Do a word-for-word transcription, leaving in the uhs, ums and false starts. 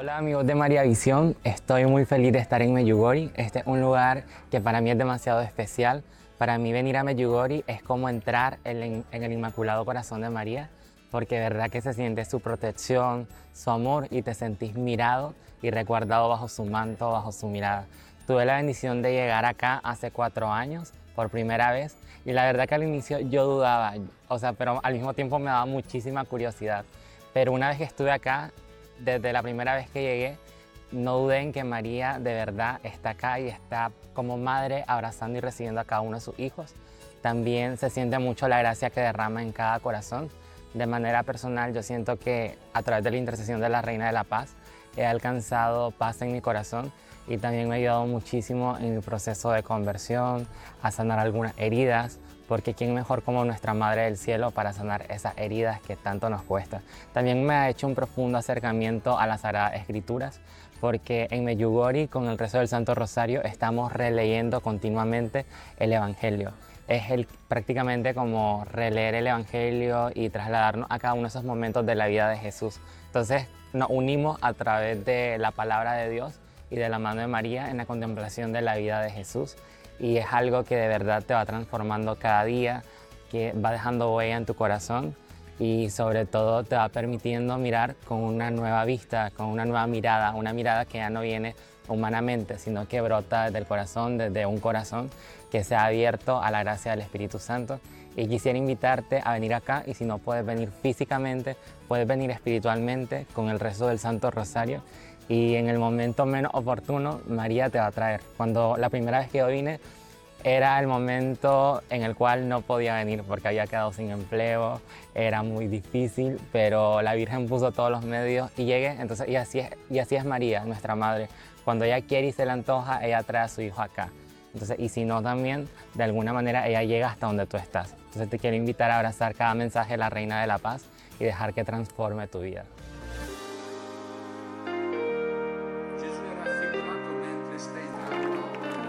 Hola amigos de María Visión, estoy muy feliz de estar en Medjugorje. Este es un lugar que para mí es demasiado especial. Para mí venir a Medjugorje es como entrar en, en el Inmaculado Corazón de María, porque de verdad que se siente su protección, su amor y te sentís mirado y resguardado bajo su manto, bajo su mirada. Tuve la bendición de llegar acá hace cuatro años por primera vez y la verdad que al inicio yo dudaba, o sea, pero al mismo tiempo me daba muchísima curiosidad. Pero una vez que estuve acá, desde la primera vez que llegué, no dudé en que María de verdad está acá y está como madre abrazando y recibiendo a cada uno de sus hijos. También se siente mucho la gracia que derrama en cada corazón. De manera personal, yo siento que a través de la intercesión de la Reina de la Paz he alcanzado paz en mi corazón y también me ha ayudado muchísimo en mi proceso de conversión, a sanar algunas heridas, porque quién mejor como nuestra Madre del Cielo para sanar esas heridas que tanto nos cuesta. También me ha hecho un profundo acercamiento a las Sagradas Escrituras, porque en Medjugorje con el rezo del Santo Rosario estamos releyendo continuamente el Evangelio. Es el, prácticamente como releer el Evangelio y trasladarnos a cada uno de esos momentos de la vida de Jesús. Entonces nos unimos a través de la palabra de Dios y de la mano de María en la contemplación de la vida de Jesús. Y es algo que de verdad te va transformando cada día, que va dejando huella en tu corazón y sobre todo te va permitiendo mirar con una nueva vista, con una nueva mirada, una mirada que ya no viene humanamente, sino que brota desde el corazón, desde un corazón que se ha abierto a la gracia del Espíritu Santo. Y quisiera invitarte a venir acá y si no puedes venir físicamente, puedes venir espiritualmente con el rezo del Santo Rosario y en el momento menos oportuno María te va a traer. Cuando la primera vez que yo vine era el momento en el cual no podía venir porque había quedado sin empleo, era muy difícil, pero la Virgen puso todos los medios y llegué. Entonces, y así es, y así es María, nuestra Madre. Cuando ella quiere y se le antoja, ella trae a su hijo acá. Entonces, y si no también, de alguna manera ella llega hasta donde tú estás. Entonces te quiero invitar a abrazar cada mensaje de la Reina de la Paz y dejar que transforme tu vida.